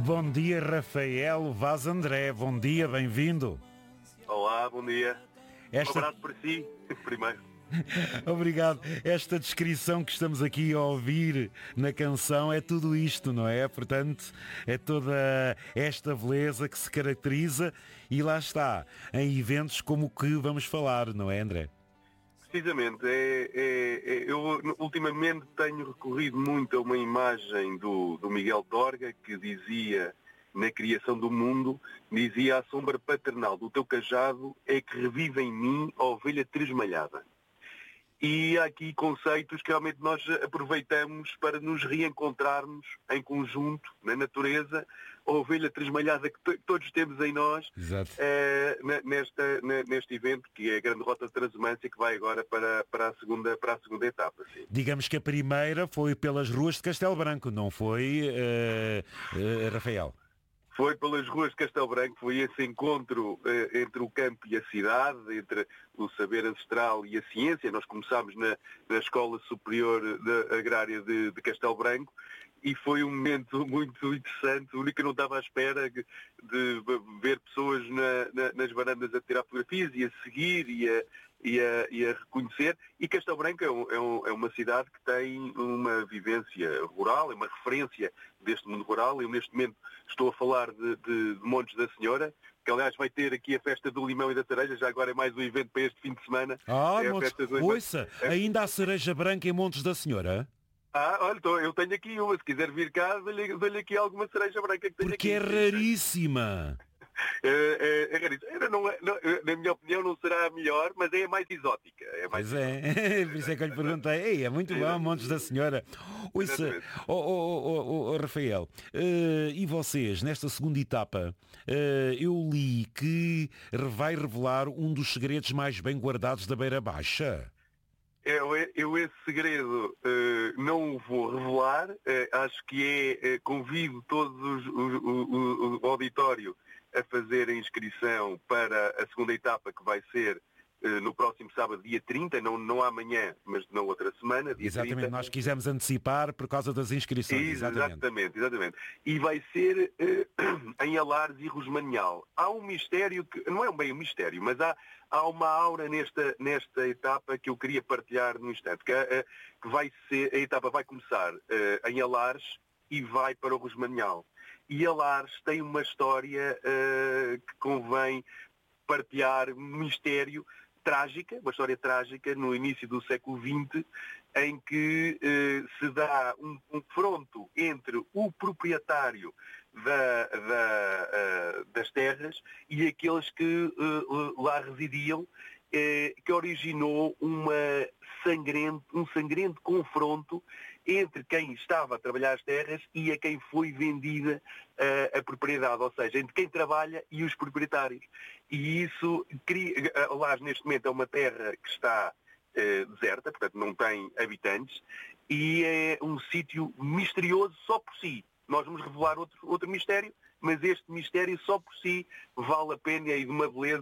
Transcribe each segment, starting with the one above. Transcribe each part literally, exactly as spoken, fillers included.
Bom dia, Rafael Vaz André. Bom dia, bem-vindo. Olá, bom dia. Esta... Um abraço para si, primeiro. Obrigado. Esta descrição que estamos aqui a ouvir na canção é tudo isto, não é? Portanto, é toda esta beleza que se caracteriza e lá está, em eventos como o que vamos falar, não é, André? Precisamente. É, é, é, eu ultimamente tenho recorrido muito a uma imagem do, do Miguel Torga que dizia, na criação do mundo, dizia: a sombra paternal do teu cajado é que revive em mim a ovelha tresmalhada. E há aqui conceitos que realmente nós aproveitamos para nos reencontrarmos em conjunto, na natureza, a ovelha tresmalhada que, to- que todos temos em nós, eh, nesta, neste evento, que é a Grande Rota de Transumância, que vai agora para, para, a, segunda, para a segunda etapa. Sim. Digamos que a primeira foi pelas ruas de Castelo Branco, não foi, uh, uh, Rafael? Foi pelas ruas de Castelo Branco, foi esse encontro eh, entre o campo e a cidade, entre o saber ancestral e a ciência. Nós começámos na, na Escola Superior de, Agrária de, de Castelo Branco e foi um momento muito interessante. O único que eu não estava à espera de, de ver pessoas na, na, nas varandas a tirar fotografias e a seguir e a, e a, e a reconhecer. E Castelo Branco é, um, é, um, é uma cidade que tem uma vivência rural, é uma referência deste mundo rural. Eu neste momento estou a falar de, de, de Montes da Senhora, que aliás vai ter aqui a festa do limão e da cereja, já agora é mais um evento para este fim de semana. Ah, é a Montes... festa do Ouça, é... ainda há cereja branca em Montes da Senhora? Ah, olha, tô, eu tenho aqui uma, se quiser vir cá, dou-lhe, dou-lhe aqui alguma cereja branca que tenho Porque aqui. é raríssima. É, é, é raríssima. Não, não, na minha opinião não será a melhor, mas é a mais exótica. É a mais pois é, por isso é que eu lhe perguntei. Ei, é muito bom, Montes da Senhora. Ouça, oh, oh, oh, oh, Rafael, uh, e vocês, nesta segunda etapa, uh, eu li que vai revelar um dos segredos mais bem guardados da Beira Baixa. Eu, eu esse segredo uh, não o vou revelar. Uh, acho que é, uh, convido todos os, o, o, o auditório a fazer a inscrição para a segunda etapa, que vai ser uh, no próximo sábado, dia trinta, não, não amanhã, mas na outra semana, dia exatamente, trinta. Nós quisemos antecipar por causa das inscrições. Exatamente, exatamente. exatamente. E vai ser uh, em Alares e Rosmanhal. Há um mistério, que não é bem um mistério, mas há, há uma aura nesta, nesta etapa que eu queria partilhar no instante, que, uh, que vai ser, a etapa vai começar uh, em Alares e vai para o Rosmanhal. E Alares tem uma história uh, que convém partilhar, um mistério trágica, uma história trágica no início do século vinte, em que eh, se dá um confronto entre o proprietário da, da, uh, das terras e aqueles que uh, lá residiam, eh, que originou uma sangrento, um sangrento confronto entre quem estava a trabalhar as terras e a quem foi vendida uh, a propriedade, ou seja, entre quem trabalha e os proprietários. E isso, aliás, neste momento é uma terra que está uh, deserta, portanto não tem habitantes, e é um sítio misterioso só por si. Nós vamos revelar outro, outro mistério, mas este mistério só por si vale a pena e de uma beleza,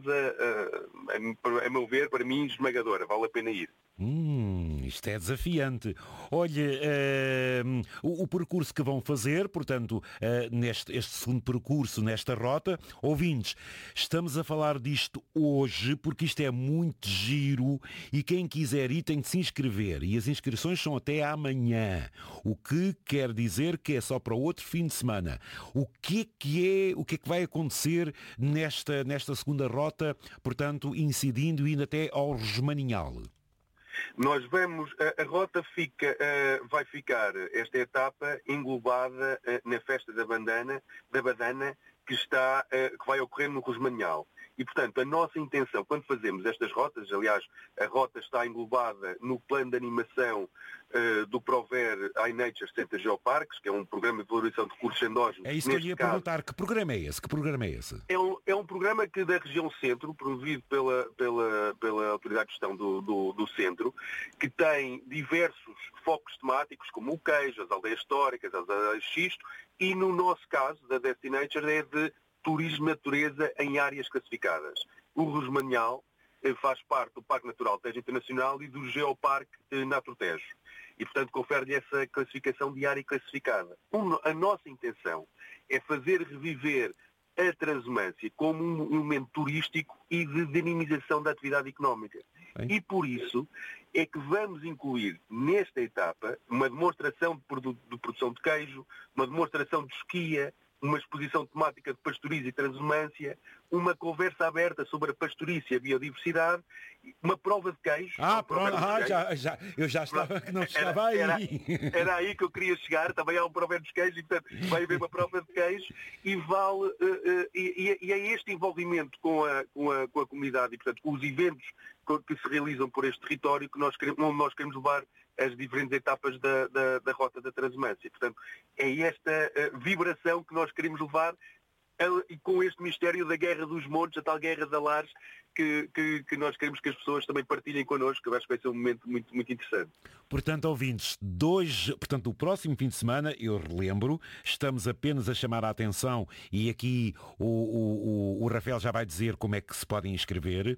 uh, a meu ver, para mim, esmagadora. Vale a pena ir. Hum, isto é desafiante. Olha, uh, o, o percurso que vão fazer, portanto, uh, neste este segundo percurso, nesta rota, ouvintes, estamos a falar disto hoje porque isto é muito giro e quem quiser ir tem de se inscrever e as inscrições são até amanhã, o que quer dizer que é só para outro fim de semana. O que é que é, o que é que vai acontecer nesta, nesta segunda rota, portanto, incidindo e indo até ao Rosmaninhal? Nós vamos, a, a rota fica, uh, vai ficar, esta etapa, englobada uh, na festa da bandana, da badana, que, está, uh, que vai ocorrer no Rosmanhal. E, portanto, a nossa intenção, quando fazemos estas rotas, aliás, a rota está englobada no plano de animação uh, do Prover iNature Center Geoparques, que é um programa de valorização de recursos endógenos. É isso que eu ia caso, perguntar. Que programa é esse? Que programa é esse? É um, é um programa que da região centro, promovido pela, pela, pela Autoridade de Gestão do, do, do Centro, que tem diversos focos temáticos, como o queijo, as aldeias históricas, as aldeias xisto, e no nosso caso, da Destinature, é de turismo natureza em áreas classificadas. O Rosmanhal eh, faz parte do Parque Natural Tejo Internacional e do Geoparque eh, Naturtejo. E, portanto, confere-lhe essa classificação de área classificada. Um, a nossa intenção é fazer reviver a transumância como um momento turístico e de dinamização da atividade económica. Bem. E por isso é que vamos incluir nesta etapa uma demonstração de, produ- de produção de queijo, uma demonstração de esquia, uma exposição temática de pastorismo e transumância, uma conversa aberta sobre a pastorícia e a biodiversidade, uma prova de queijo. Ah, prova pronto, de ah, queijo. já, já, eu já estava que não chegava Era, aí. era, era aí que eu queria chegar, também há um provérbio dos queijos, e portanto vai haver uma prova de queijo e vale, uh, uh, e, e é este envolvimento com a, com, a, com a comunidade e portanto com os eventos que se realizam por este território que nós queremos, onde nós queremos levar as diferentes etapas da, da, da rota da transumância. Portanto, é esta uh, vibração que nós queremos levar uh, e com este mistério da Guerra dos Montes, a tal Guerra da Lares, que, que, que nós queremos que as pessoas também partilhem connosco, que eu acho que vai ser um momento muito, muito interessante. Portanto, ouvintes, dois, portanto, o próximo fim de semana, eu relembro, estamos apenas a chamar a atenção e aqui o, o, o, o Rafael já vai dizer como é que se podem inscrever,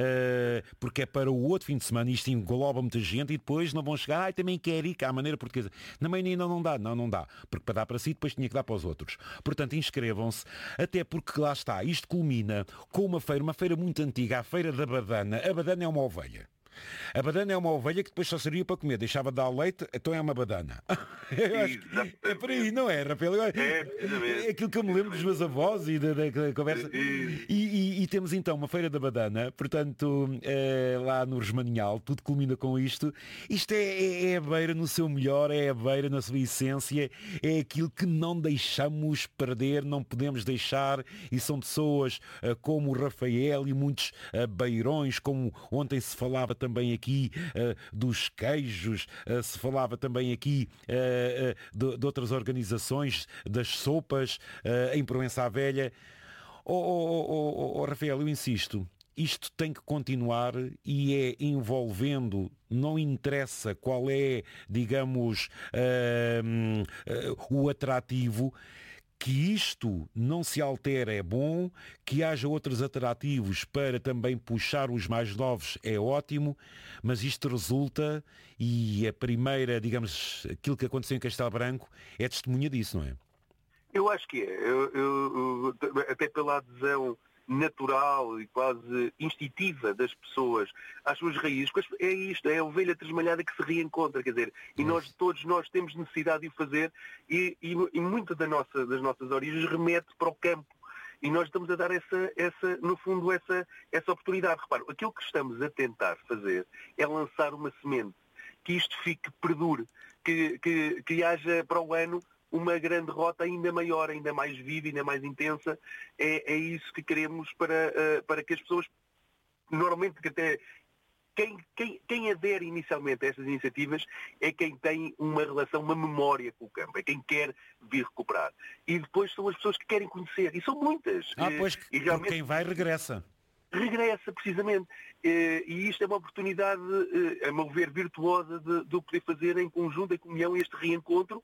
uh, porque é para o outro fim de semana, isto engloba muita gente e depois não vão chegar, ai, também quer ir cá à maneira portuguesa. Na mãe ainda não dá, não, não dá, porque para dar para si depois tinha que dar para os outros. Portanto, inscrevam-se, até porque lá está, isto culmina com uma feira, uma feira muito antiga, a Feira da Badana. A badana é uma ovelha. A badana é uma ovelha que depois só servia para comer, deixava de dar leite, então é uma badana. Eu acho que é por aí, não é, Rafael? É, é aquilo que eu me lembro dos meus avós e da, da conversa. E, e, e temos então uma feira da badana, portanto, é, lá no Resmaninhal, tudo culmina com isto. Isto é, é, é a beira no seu melhor, é a beira na sua essência, é aquilo que não deixamos perder, não podemos deixar, e são pessoas uh, como o Rafael e muitos uh, beirões, como ontem se falava também aqui uh, dos queijos, uh, se falava também aqui uh, uh, de, de outras organizações, das sopas uh, em Proença à Velha. Oh, oh, oh, oh, oh, Rafael, eu insisto, isto tem que continuar e é envolvendo, não interessa qual é, digamos, uh, uh, o atrativo, que isto não se altere é bom, que haja outros atrativos para também puxar os mais novos é ótimo, mas isto resulta, e a primeira, digamos, aquilo que aconteceu em Castelo Branco é testemunha disso, não é? Eu acho que é. Eu, eu, até pela adesão natural e quase instintiva das pessoas às suas raízes, é isto, é a ovelha tresmalhada que se reencontra, quer dizer, e nós, todos nós temos necessidade de o fazer e, e, e muita da nossa, das nossas origens remete para o campo. E nós estamos a dar essa, essa, no fundo, essa, essa oportunidade. Repara, aquilo que estamos a tentar fazer é lançar uma semente, que isto fique, perdure, que, que, que haja para o ano uma grande rota ainda maior, ainda mais viva, ainda mais intensa. É, é isso que queremos para, uh, para que as pessoas, normalmente que até quem, quem, quem adere inicialmente a estas iniciativas é quem tem uma relação, uma memória com o campo, é quem quer vir recuperar. E depois são as pessoas que querem conhecer, e são muitas. Ah, pois, e realmente quem vai regressa. Regressa, precisamente. E isto é uma oportunidade, a meu ver, virtuosa de, de o poder fazer em conjunto, em comunhão, este reencontro.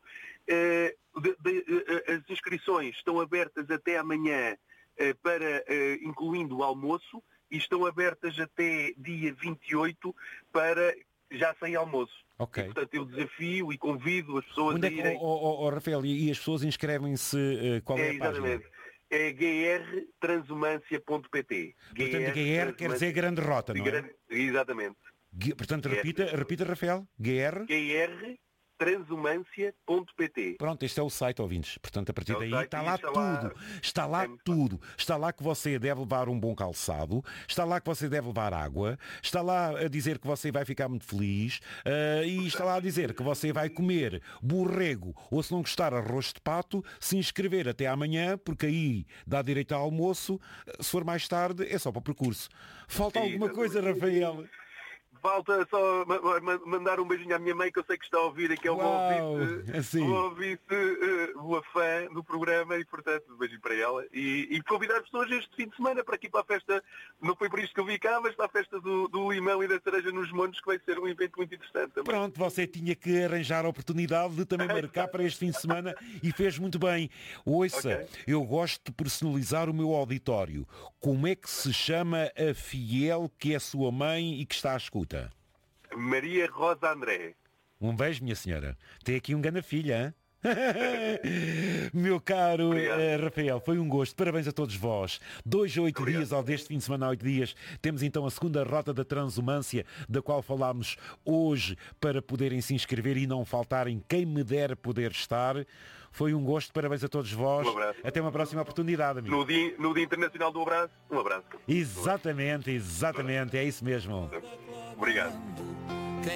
De, de, as inscrições estão abertas até amanhã, para, incluindo o almoço, e estão abertas até dia vinte e oito para já sem almoço. Okay. E, portanto, eu desafio e convido as pessoas Onde a irem... É que, oh, oh, oh, Rafael, e as pessoas inscrevem-se, uh, qual é, é a página? Exatamente. É g r transumância ponto p t. Portanto, G R quer dizer grande rota, não é? Grande... Exatamente. G... Portanto, repita, repita, Rafael. G R G R transumância ponto p t. Pronto, este é o site, ouvintes. Portanto, a partir é daí site, está lá está tudo. Lá... Está lá é tudo. Está lá que você deve levar um bom calçado. Está lá que você deve levar água. Está lá a dizer que você vai ficar muito feliz. Uh, e está lá a dizer que você vai comer borrego ou, se não gostar, arroz de pato, se inscrever até amanhã, porque aí dá direito ao almoço. Se for mais tarde, é só para o percurso. Falta alguma coisa, Rafael? Falta só mandar um beijinho à minha mãe, que eu sei que está a ouvir, que é uma ouvinte, assim. uma ouvinte uh, uma fã do programa, e portanto um beijinho para ela, e, e convidar as pessoas este fim de semana para aqui para a festa, não foi por isto que eu vi cá, mas para a festa do, do limão e da cereja nos montes, que vai ser um evento muito interessante também. Pronto, você tinha que arranjar a oportunidade de também marcar para este fim de semana e fez muito bem. Ouça, okay. Eu gosto de personalizar o meu auditório. Como é que se chama a fiel que é sua mãe e que está à escuta? Maria Rosa André. Um beijo, minha senhora. Tem aqui um grande filha, hein? Meu caro uh, Rafael, foi um gosto. Parabéns a todos vós. Dois a oito Obrigado. dias, ou deste fim de semana a oito dias, temos então a segunda rota da Transumância, da qual falámos hoje, para poderem se inscrever e não faltarem. Quem me der poder estar. Foi um gosto. Parabéns a todos vós. Um abraço. Até uma próxima oportunidade, amigo. No dia, no dia Internacional do Abraço, um abraço. Exatamente, exatamente. É isso mesmo. Obrigado.